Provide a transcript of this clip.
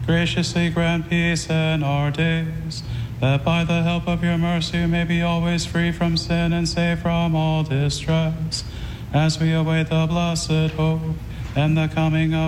graciously grant peace in our days, that by the help of your mercy we may be always free from sin and safe from all distress, as we await the blessed hope and the coming of